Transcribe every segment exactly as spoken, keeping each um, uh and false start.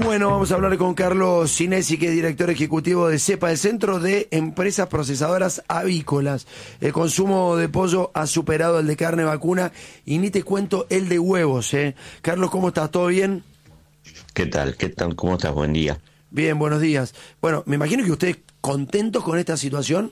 Bueno, vamos a hablar con Carlos Sinesi, que es director ejecutivo de CEPA, el Centro de Empresas Procesadoras Avícolas. El consumo de pollo ha superado el de carne vacuna y ni te cuento el de huevos, ¿eh? Carlos, ¿cómo estás? ¿Todo bien? ¿Qué tal? ¿Qué tal? ¿Cómo estás? Buen día. Bien, buenos días. Bueno, me imagino que ustedes contentos con esta situación.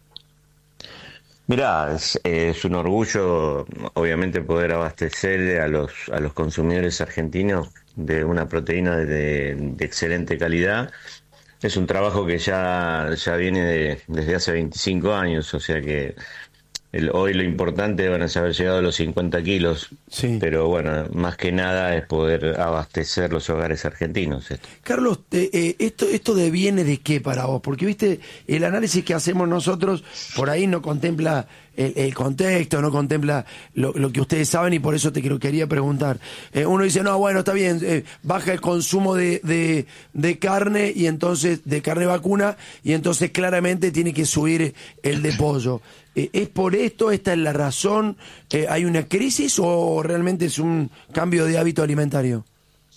Mirá, es, es un orgullo, obviamente, poder abastecer a los a los consumidores argentinos de una proteína de, de excelente calidad. Es un trabajo que ya, ya viene de, desde hace veinticinco años, o sea que el, hoy lo importante van a haber llegado a los cincuenta kilos, Sí. pero bueno, más que nada es poder abastecer los hogares argentinos. Carlos, eh, eh, esto, ¿esto deviene de qué para vos? Porque, viste, el análisis que hacemos nosotros por ahí no contempla el, el contexto, no contempla lo, lo que ustedes saben, y por eso te quiero, quería preguntar. Eh, uno dice, no, bueno, está bien, eh, baja el consumo de, de, de carne, y entonces de carne vacuna, y entonces claramente tiene que subir el de pollo. Eh, ¿Es por esto? ¿Esta es la razón? Eh, ¿Hay una crisis o realmente es un cambio de hábito alimentario?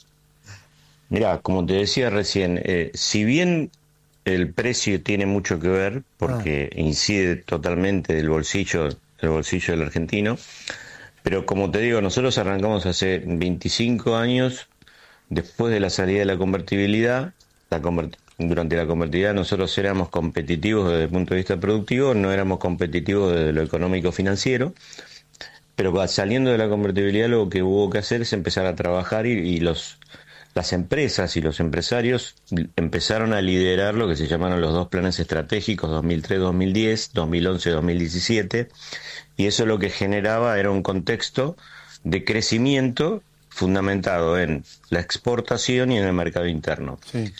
Mirá, como te decía recién, eh, si bien el precio tiene mucho que ver, porque ah. incide totalmente del bolsillo, el bolsillo del argentino, pero como te digo, nosotros arrancamos hace veinticinco años, después de la salida de la convertibilidad. La convert- durante la convertibilidad nosotros éramos competitivos desde el punto de vista productivo, no éramos competitivos desde lo económico-financiero, pero saliendo de la convertibilidad lo que hubo que hacer es empezar a trabajar y, y los... Las empresas y los empresarios empezaron a liderar lo que se llamaron los dos planes estratégicos, dos mil tres dos mil diez, dos mil once dos mil diecisiete, y eso lo que generaba era un contexto de crecimiento fundamentado en la exportación y en el mercado interno. Sí.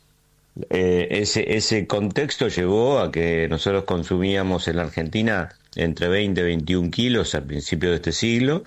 Eh, ese, ese contexto llevó a que nosotros consumíamos en la Argentina entre veinte y veintiún kilos al principio de este siglo,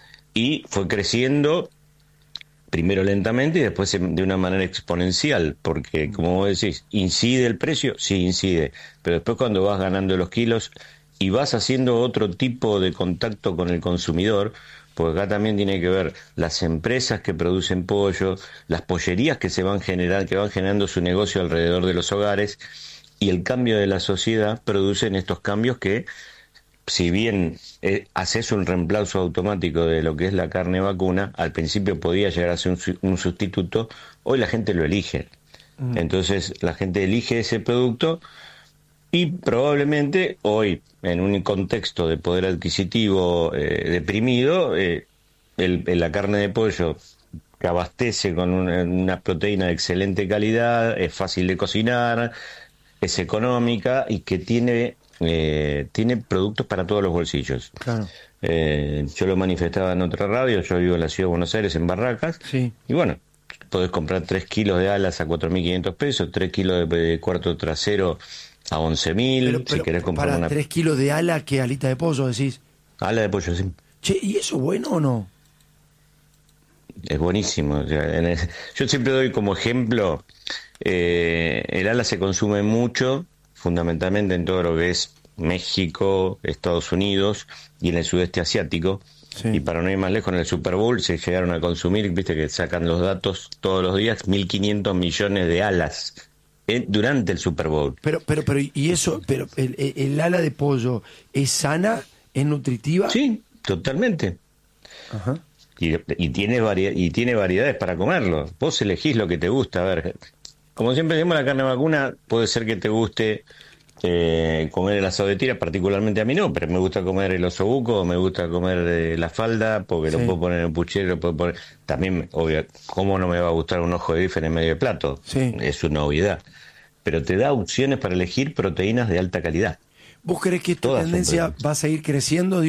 y fue creciendo primero lentamente y después de una manera exponencial, porque como vos decís, ¿incide el precio? Sí, incide, pero después cuando vas ganando los kilos y vas haciendo otro tipo de contacto con el consumidor, porque acá también tiene que ver las empresas que producen pollo, las pollerías que se van generar, que van generando su negocio alrededor de los hogares, y el cambio de la sociedad producen estos cambios que, si bien eh, haces un reemplazo automático de lo que es la carne vacuna, al principio podía llegar a ser un, un sustituto, hoy la gente lo elige. Mm. Entonces la gente elige ese producto y probablemente hoy, en un contexto de poder adquisitivo eh, deprimido, eh, el, el, la carne de pollo que abastece con una, una proteína de excelente calidad, es fácil de cocinar, es económica y que tiene... Eh, tiene productos para todos los bolsillos. Claro. Eh, yo lo manifestaba en otra radio, yo vivo en la ciudad de Buenos Aires, en Barracas, sí. Y bueno, podés comprar tres kilos de alas a cuatro mil quinientos pesos, tres kilos de, de cuarto trasero a once mil, si querés comprar para una... tres kilos de ala, ¿qué alita de pollo decís? Ala de pollo, sí. Che, ¿y eso es bueno o no? Es buenísimo. O sea, en el, yo siempre doy como ejemplo, eh, el ala se consume mucho, fundamentalmente en todo lo que es México, Estados Unidos y en el sudeste asiático. Sí. Y para no ir más lejos, en el Super Bowl se llegaron a consumir, viste que sacan los datos todos los días, mil quinientos millones de alas eh, durante el Super Bowl. Pero, pero, pero, ¿y eso? Pero el, el ala de pollo es sana, es nutritiva? Sí, totalmente. Ajá. Y, y tiene vari- y tiene variedades para comerlo. Vos elegís lo que te gusta. A ver, como siempre decimos, la carne vacuna puede ser que te guste eh, comer el asado de tira, particularmente a mí no, pero me gusta comer el osobuco, me gusta comer eh, la falda, porque sí. Lo puedo poner en un puchero, lo puedo poner... También, obvio, ¿cómo no me va a gustar un ojo de bife en el medio del plato? Sí. Es una obviedad. Pero te da opciones para elegir proteínas de alta calidad. ¿Vos crees que esta Todas tendencia va a seguir creciendo?